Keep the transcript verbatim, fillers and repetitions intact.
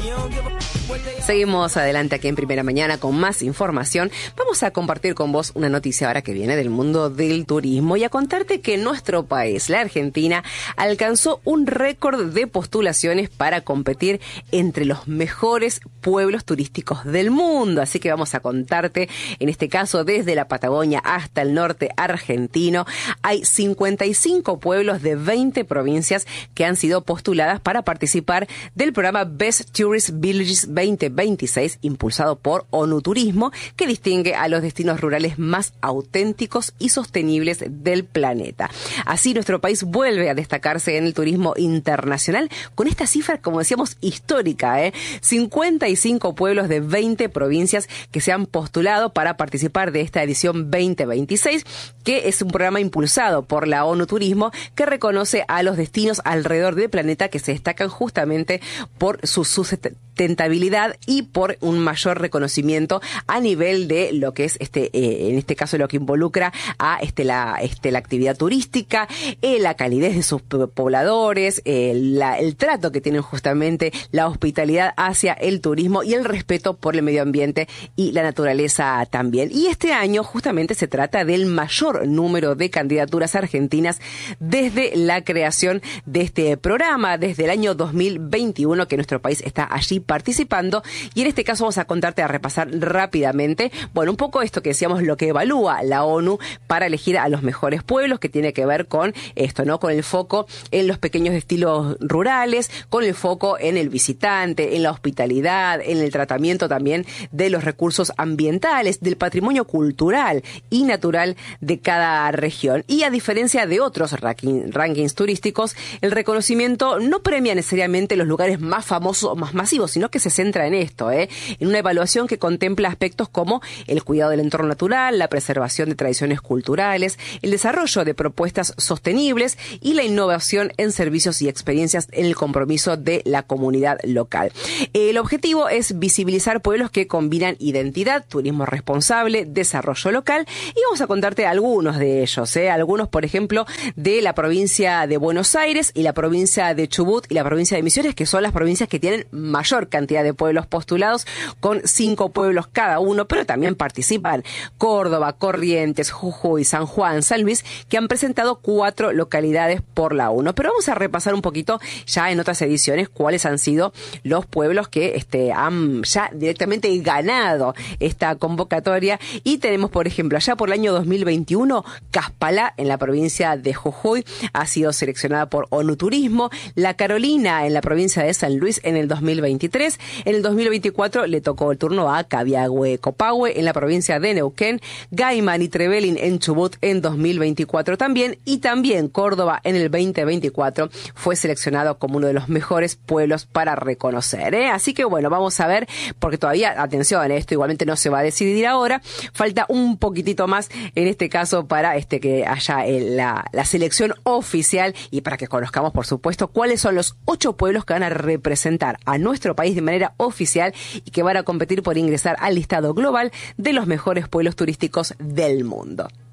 Seguimos adelante aquí en Primera Mañana con más información. Vamos a compartir con vos una noticia ahora que viene del mundo del turismo y a contarte que nuestro país, la Argentina, alcanzó un récord de postulaciones para competir entre los mejores pueblos turísticos del mundo. Así que vamos a contarte, en este caso, desde la Patagonia hasta el norte argentino, hay cincuenta y cinco pueblos de veinte provincias que han sido postuladas para participar del programa Best Tourist Villages veinte veintiséis, impulsado por ONU Turismo, que distingue a los destinos rurales más auténticos y sostenibles del planeta. Así, nuestro país vuelve a destacarse en el turismo internacional con esta cifra, como decíamos, histórica, ¿eh? cincuenta y cinco pueblos de veinte provincias que se han postulado para participar de esta edición veinte veintiséis, que es un programa impulsado por la ONU Turismo que reconoce a los destinos alrededor del planeta que se destacan justamente por su sustentabilidad y por un mayor reconocimiento a nivel de lo que es este eh, en este caso lo que involucra a este la este la actividad turística, eh, la calidez de sus pobladores, eh, la, el trato que tienen justamente, la hospitalidad hacia el turismo y el respeto por el medio ambiente y la naturaleza también. Y este año justamente se trata del mayor número de candidaturas argentinas desde la creación de este programa, desde el año dos mil veintiuno que nuestro país está allí participando. Y en este caso vamos a contarte, a repasar rápidamente, bueno, un poco esto que decíamos, lo que evalúa la ONU para elegir a los mejores pueblos, que tiene que ver con esto, ¿no? Con el foco en los pequeños estilos rurales, con el foco en el visitante, en la hospitalidad, en el tratamiento también de los recursos ambientales, del patrimonio cultural y natural de cada región. Y a diferencia de otros ranking, rankings turísticos, el reconocimiento no premia necesariamente los lugares más famosos o más masivos, sino que se centra en esto, ¿eh? En una evaluación que contempla aspectos como el cuidado del entorno natural, la preservación de tradiciones culturales, el desarrollo de propuestas sostenibles y la innovación en servicios y experiencias en el compromiso de la comunidad local. El objetivo es visibilizar pueblos que combinan identidad, turismo responsable, desarrollo local, y vamos a contarte algunos de ellos, ¿eh? Algunos, por ejemplo, de la provincia de Buenos Aires y la provincia de Chubut y la provincia de Misiones, que son las provincias que tienen mayor cantidad de pueblos postulados, con cinco pueblos cada uno, pero también participan Córdoba, Corrientes, Jujuy, San Juan, San Luis, que han presentado cuatro localidades por la ONU. Pero vamos a repasar un poquito ya en otras ediciones cuáles han sido los pueblos que este, han ya directamente ganado esta convocatoria. Y tenemos, por ejemplo, allá por el año dos mil veintiuno, Caspalá, en la provincia de Jujuy, ha sido seleccionada por ONU Turismo. La Carolina, en la provincia de San Luis, en el dos mil veintitrés. En el dos mil veinticuatro le tocó el turno a Cabiagüe Copahue, en la provincia de Neuquén. Gaiman y Trevelin en Chubut en dos mil veinticuatro también. Y también Córdoba en el veinte veinticuatro fue seleccionado como uno de los mejores pueblos para reconocer, ¿eh? Así que bueno, vamos a ver, porque todavía, atención, esto igualmente no se va a decidir ahora. Falta un poquitito más, en este caso, para este que haya el, la, la selección oficial y para que conozcamos, por supuesto, cuáles son los ocho pueblos que van a representar a nuestro país de manera oficial y que van a competir por ingresar al listado global de los mejores pueblos turísticos del mundo.